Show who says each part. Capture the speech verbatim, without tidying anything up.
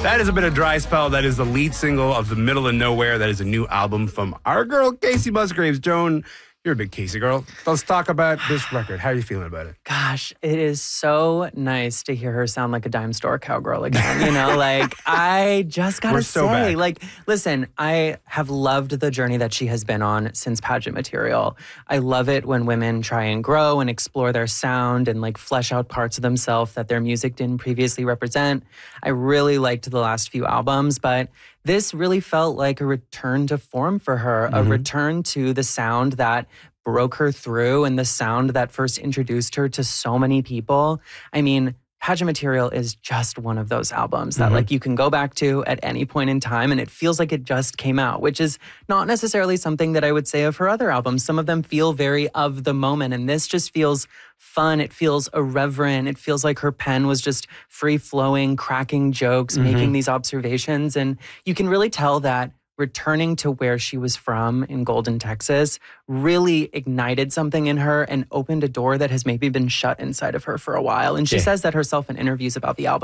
Speaker 1: That is a bit of Dry Spell. That is the lead single of The Middle of Nowhere. That is a new album from our girl, Casey Musgraves. Joan, you're a big Casey girl. Let's talk about this record. How are you feeling about it?
Speaker 2: Gosh, it is so nice to hear her sound like a dime store cowgirl again. You know, like, I just gotta
Speaker 1: We're
Speaker 2: say,
Speaker 1: so back.
Speaker 2: like, listen, I have loved the journey that she has been on since Pageant Material. I love it when women try and grow and explore their sound and, like, flesh out parts of themselves that their music didn't previously represent. I really liked the last few albums, but this really felt like a return to form for her,
Speaker 1: Mm-hmm.
Speaker 2: a return to the sound that broke her through and the sound that first introduced her to so many people. I mean, Pageant Material is just one of those albums that,
Speaker 1: Mm-hmm.
Speaker 2: like, you can go back to at any point in time and it feels like it just came out, which is not necessarily something that I would say of her other albums. Some of them feel very of the moment, and this just feels fun. It feels irreverent. It feels like her pen was just free-flowing, cracking jokes,
Speaker 1: Mm-hmm.
Speaker 2: making these observations, and you can really tell that returning to where she was from in Golden, Texas, really ignited something in her and opened a door that has maybe been shut inside of her for a while. And she
Speaker 1: Yeah.
Speaker 2: says that herself in interviews about the album.